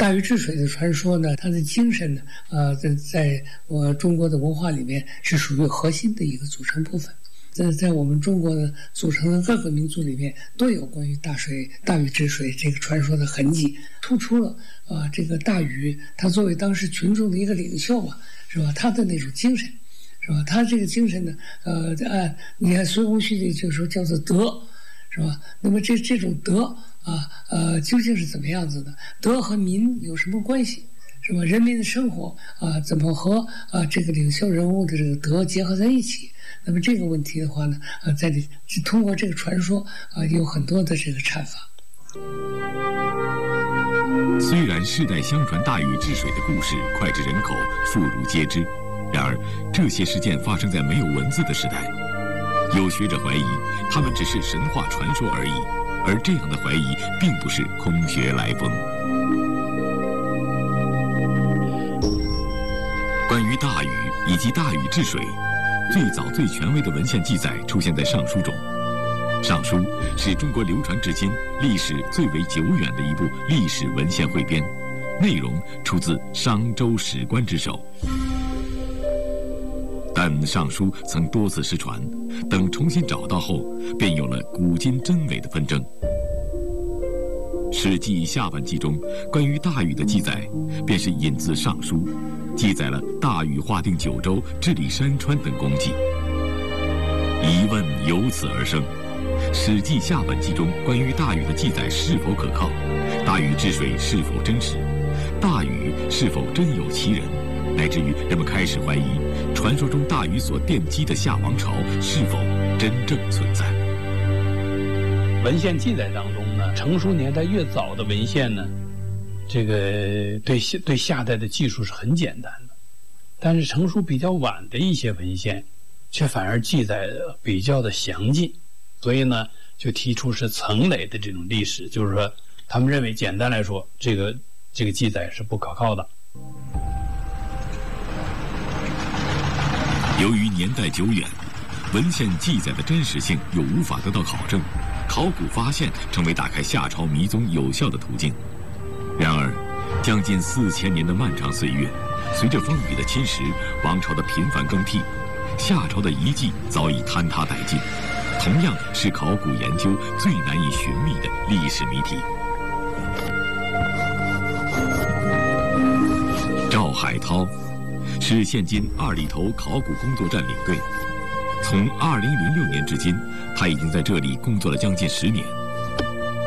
大禹治水的传说呢，它的精神呢，在我中国的文化里面是属于核心的一个组成部分。在我们中国的组成的各个民族里面，都有关于大禹治水这个传说的痕迹，突出了这个大禹他作为当时群众的一个领袖嘛，是吧？他的那种精神，是吧？他这个精神呢，你看孙洪绪里就说叫做德，是吧？那么这种德究竟是怎么样子的？德和民有什么关系？是吧？人民的生活怎么和这个领袖人物的这个德结合在一起？那么这个问题的话呢，在通过这个传说有很多的这个阐发。 虽然世代相传大禹治水的故事脍炙人口、妇孺皆知，然而这些事件发生在没有文字的时代，有学者怀疑它们只是神话传说而已，而这样的怀疑并不是空穴来风。关于大禹以及大禹治水，最早最权威的文献记载出现在《尚书》中。《尚书》是中国流传至今历史最为久远的一部历史文献汇编，内容出自商周史官之手。但《尚书》曾多次失传，等重新找到后，便有了古今真伪的纷争。《史记》下半记中关于大禹的记载，便是引自《尚书》，记载了大禹划定九州、治理山川等功绩。疑问由此而生：《史记》下半记中关于大禹的记载是否可靠？大禹治水是否真实？大禹是否真有其人？乃至于人们开始怀疑，传说中大禹所奠基的夏王朝是否真正存在？ 文献记载当中呢，成书年代越早的文献呢，这个对夏代的技术是很简单的，但是成书比较晚的一些文献，却反而记载的比较的详尽，所以呢，就提出是层累的这种历史，就是说，他们认为简单来说，这个记载是不可靠的。 由于年代久远，文献记载的真实性又无法得到考证，考古发现成为打开夏朝迷踪有效的途径。然而，将近4000年的漫长岁月，随着风雨的侵蚀，王朝的频繁更替，夏朝的遗迹早已坍塌殆尽，同样是考古研究最难以寻觅的历史谜题。赵海涛是现今2里头考古工作站领队，从2006年至今，他已经在这里工作了将近10年。